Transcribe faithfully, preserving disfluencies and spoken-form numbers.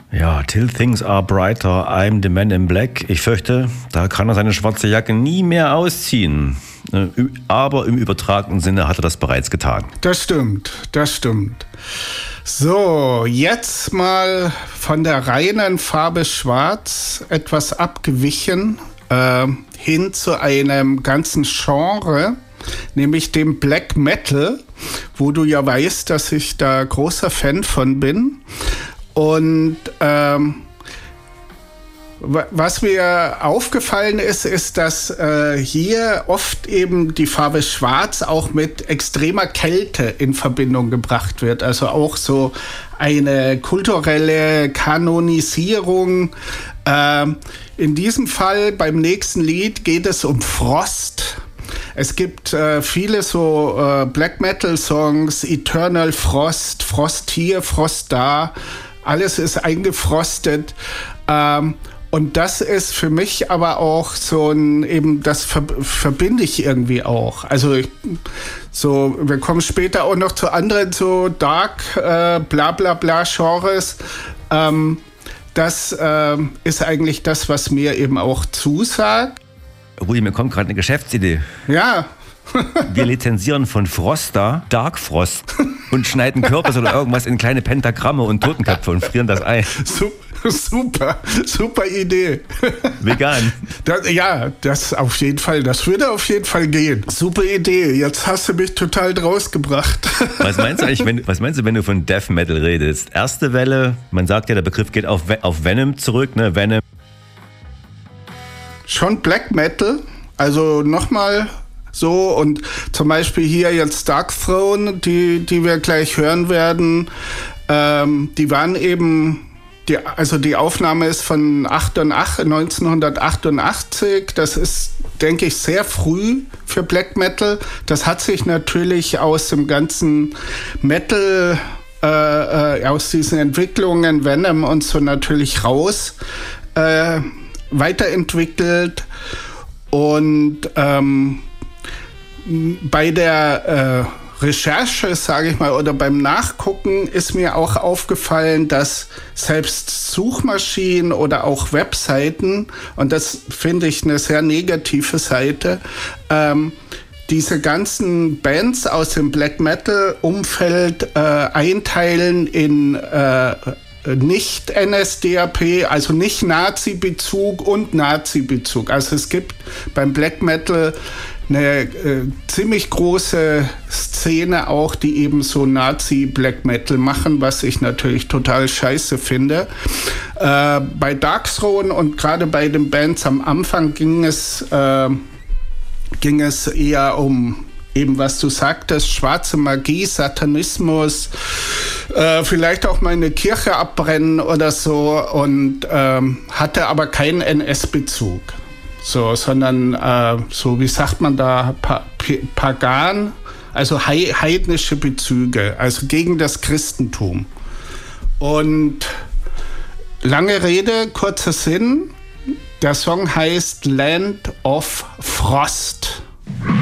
Ja, Till Things Are Brighter, I'm the Man in Black. Ich fürchte, da kann er seine schwarze Jacke nie mehr ausziehen. Aber im übertragenen Sinne hat er das bereits getan. Das stimmt, das stimmt. So, jetzt mal von der reinen Farbe Schwarz etwas abgewichen, äh, hin zu einem ganzen Genre, nämlich dem Black Metal, wo du ja weißt, dass ich da großer Fan von bin. Und ähm, was mir aufgefallen ist, ist, dass äh, hier oft eben die Farbe Schwarz auch mit extremer Kälte in Verbindung gebracht wird. Also auch so eine kulturelle Kanonisierung. Ähm, in diesem Fall, beim nächsten Lied, geht es um Frost. Es gibt äh, viele so äh, Black Metal Songs, Eternal Frost, Frost hier, Frost da. Alles ist eingefrostet. Ähm, und das ist für mich aber auch so ein, eben, das ver- verbinde ich irgendwie auch. Also, ich, so, wir kommen später auch noch zu anderen so Dark, äh, bla bla bla Genres. Ähm, das äh, ist eigentlich das, was mir eben auch zusagt. Rudi, mir kommt gerade eine Geschäftsidee. Ja. Wir lizenzieren von Frosta Dark Frost und schneiden Kürbis oder irgendwas in kleine Pentagramme und Totenköpfe und frieren das ein. Super, super Idee. Vegan. Das, ja, das auf jeden Fall, das würde auf jeden Fall gehen. Super Idee, jetzt hast du mich total draus gebracht. Was meinst du eigentlich, wenn, was meinst du, wenn du von Death Metal redest? Erste Welle, man sagt ja, der Begriff geht auf, auf Venom zurück, ne? Venom. Schon Black Metal, also nochmal so, und zum Beispiel hier jetzt Dark Throne, die, die wir gleich hören werden, ähm, die waren eben, die, also die Aufnahme ist von neunzehnhundertachtundachtzig, das ist, denke ich, sehr früh für Black Metal. Das hat sich natürlich aus dem ganzen Metal, äh, äh, aus diesen Entwicklungen, Venom und so natürlich raus, äh, weiterentwickelt. Und ähm, bei der äh, Recherche, sage ich mal, oder beim Nachgucken ist mir auch aufgefallen, dass selbst Suchmaschinen oder auch Webseiten, und das finde ich eine sehr negative Seite, ähm, diese ganzen Bands aus dem Black Metal Umfeld äh, einteilen in äh, nicht N S D A P, also nicht Nazi-Bezug und Nazi-Bezug. Also es gibt beim Black Metal eine äh, ziemlich große Szene auch, die eben so Nazi-Black Metal machen, was ich natürlich total scheiße finde. Äh, bei Darkthrone und gerade bei den Bands am Anfang ging es, äh, ging es eher um eben, was du sagtest, schwarze Magie, Satanismus, äh, vielleicht auch mal eine Kirche abbrennen oder so, und ähm, hatte aber keinen N S-Bezug. So, sondern äh, so, wie sagt man da, pa- P- Pagan, also hei- heidnische Bezüge, also gegen das Christentum. Und lange Rede, kurzer Sinn, der Song heißt Land of Frost.